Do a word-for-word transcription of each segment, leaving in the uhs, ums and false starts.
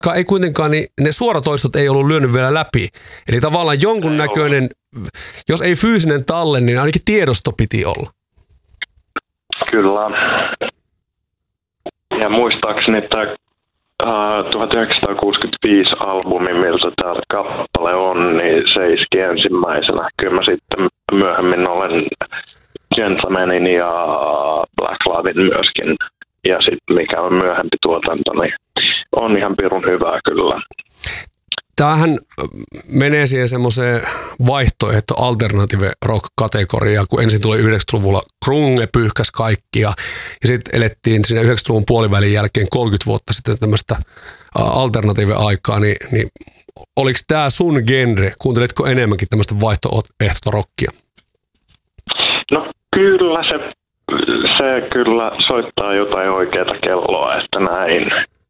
ei kuitenkaan, niin ne suoratoistot ei ollut lyönyt vielä läpi. Eli tavallaan jonkun näköinen, jos ei fyysinen talle, niin ainakin tiedosto piti olla. Kyllä. Ja muistaakseni tämä uh, tuhatyhdeksänsataakuusikymmentäviisi albumi, miltä tämä kappale on, niin se iski ensimmäisenä. Kyllä mä sitten myöhemmin olen Gentlemanin ja Black Labin myöskin. Ja sitten mikä on myöhempi tuotanto, niin on ihan pirun hyvää kyllä. Tämähän menee siihen semmoiseen vaihtoehto alternative rock-kategoriaan, kun ensin tuli yhdeksänkymmentäluvulla grunge pyyhkäs kaikkia, ja sitten elettiin siinä yhdeksänkymmentäluvun puolivälin jälkeen kolmekymmentä vuotta sitten tämmöistä alternative-aikaa, niin, niin oliko tämä sun genre? Kuunteletko enemmänkin tämmöistä vaihtoehto rockia? No kyllä se, se kyllä soittaa jotain oikeaa kelloa, että näin.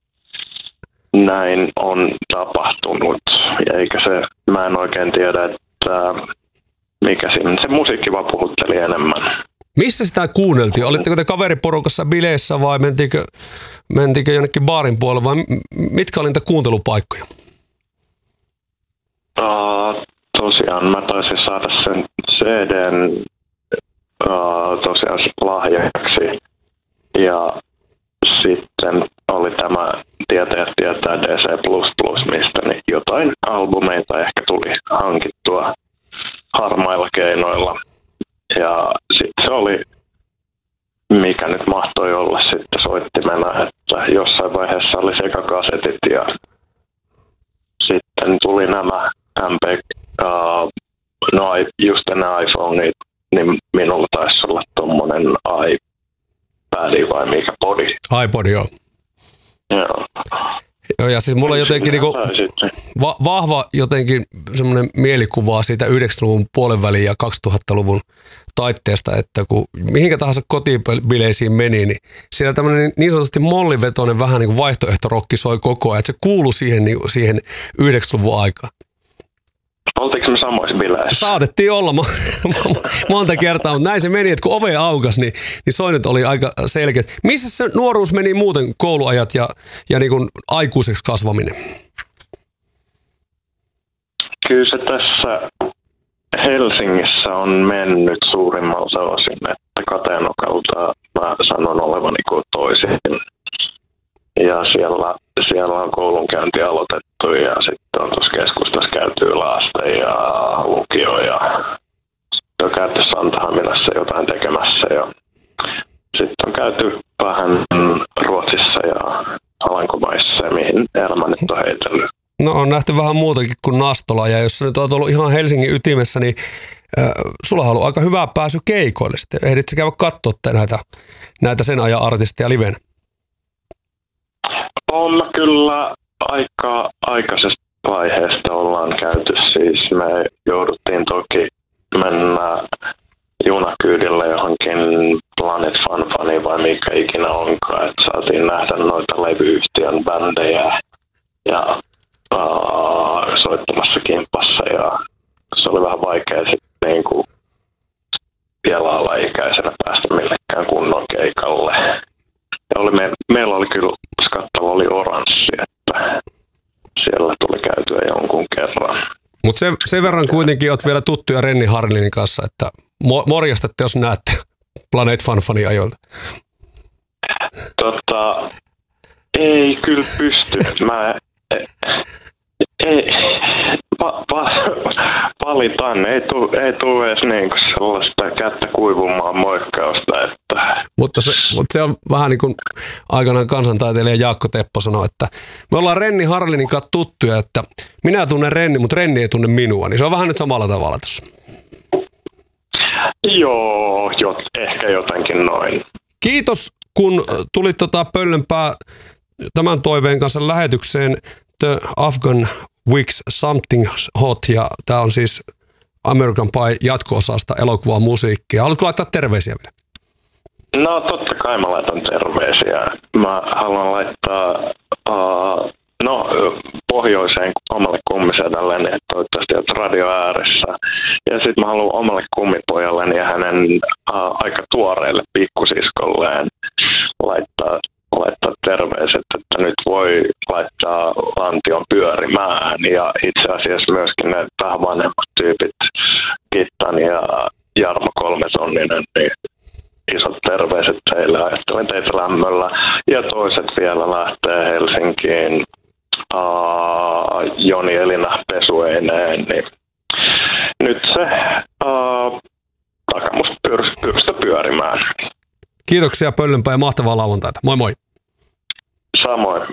Näin on tapahtunut, ja eikä se, mä en oikein tiedä, että mikä siinä, se musiikki vaan puhutteli enemmän. Missä sitä kuunneltiin? Olitteko te kaveriporukassa bileissä vai mentiinkö, mentiinkö jonnekin baarin puolelle vai mitkä oli niitä kuuntelupaikkoja? Uh, tosiaan mä taisin saada sen C D:n uh, tosiaan lahjaksi, ja sitten oli tämä Tietäjät tietää D C plus plus, mistä niin jotain albumeita ehkä tuli hankittua harmailla keinoilla. Ja sitten se oli, mikä nyt mahtoi olla sitten soittimena, että jossain vaiheessa oli sekakasetit ja sitten tuli nämä M P, uh, no just ne iPhoneit, niin minulla taisi olla tommonen iPad vai mikä podi. iPod, joo. Joo. Joo, ja siis mulla on jotenkin niinku va- vahva jotenkin semmoinen mielikuva siitä yhdeksänkymmentäluvun puolenvälin ja kaksituhattaluvun taitteesta, että kun mihinkä tahansa kotibileisiin meni, niin siellä tämmöinen niin sanotusti mollivetoinen vähän niin kuin vaihtoehtorokki soi koko ajan, että se kuului siihen, niin, siihen yhdeksänkymmentäluvun aikaan. Oltiinko me samoissa bileissä? Saatettiin olla monta kertaa, mutta näin se meni, että kun ove aukas, niin, niin soinnut oli aika selkeät. Missä se nuoruus meni muuten, kouluajat ja, ja niin kuin aikuiseksi kasvaminen? Kyllä se tässä Helsingissä on mennyt suurimmalta osin, että Kateenokalta mä sanon olevani kuin toisin. Ja siellä, siellä on koulunkäynti aloitettu ja sitten on tuossa keskustassa käyty yläaste ja lukio ja sitten on käyty Santahaminassa jotain tekemässä ja sitten on käyty vähän Ruotsissa ja Alankomaissa ja mihin elämä nyt on heitellyt. No on nähty vähän muutakin kuin Nastola ja jos sä nyt oot ollut ihan Helsingin ytimessä, niin äh, sulla on ollut aika hyvä pääsy keikoille sitten. Ehdit sä käydä katsoa näitä, näitä sen ajan artisteja livenä? On kyllä aika aikaisesta vaiheesta ollaan käyty, siis me jouduttiin toki mennä junakyydillä johonkin Planet Funfuniin vai mikä ikinä onkaan, että saatiin nähdä noita levyyhtiön bändejä ja uh, soittamassa kimpassa ja se oli vähän vaikea sitten niin kuin vielä alaikäisenä päästä millekään kunnon keikalle. Ja oli me, meillä oli kyllä, skattalo oli oranssi, että siellä tuli käytyä jonkun kerran. Mutta sen, sen verran kuitenkin olet vielä tuttuja Renni Harlinin kanssa, että morjastatte, jos näette Planet Funfunin ajoilta. Tota, ei kyllä pysty. Mä ei, va, va, valitan, ei tule ei tuu edes niinku sellaista kättä kuivumaan moikkausta. Että. Mutta se, mutta se on vähän niin kuin aikanaan kansantaiteilija Jaakko Teppo sanoi, että me ollaan Renni Harlinin kanssa tuttuja, että minä tunnen Renni, mutta Renni ei tunne minua, niin se on vähän nyt samalla tavalla tuossa. Joo, jo, ehkä jotenkin noin. Kiitos, kun tulit tota Pöllönpää tämän toiveen kanssa lähetykseen. The Afghan Wigs Something Hot, ja tämä on siis American Pie jatko-osasta elokuvaa musiikkia. Haluatko laittaa terveisiä vielä? No totta kai mä laitan terveisiä. Mä haluan laittaa uh, no, pohjoiseen omalle kummisedälleni, että toivottavasti olet radio ääressä. Ja sitten mä haluan omalle kummipojalleni ja hänen uh, aika tuoreelle pikkusiskolleen laittaa, laittaa terveiset, että nyt voi laittaa Antion pyörimään. Ja itse asiassa myöskin ne vähän vanhemmat tyypit, Kittan ja Jarmo Kolmetonninen, niin isot terveiset teille. Ajattelen teitä lämmöllä. Ja toiset vielä lähtee Helsinkiin. Uh, Joni Elina pesueineen, niin nyt se uh, takamusta pyrstö pyörimään. Kiitoksia Pöllönpää ja mahtavaa lauantaita. Moi moi. Samoin.